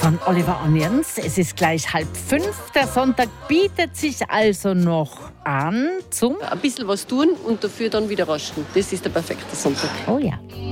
von Oliver Onions. Es ist gleich 4:30. Der Sonntag bietet sich also noch an zum... Ein bisschen was tun und dafür dann wieder rasten. Das ist der perfekte Sonntag. Oh ja.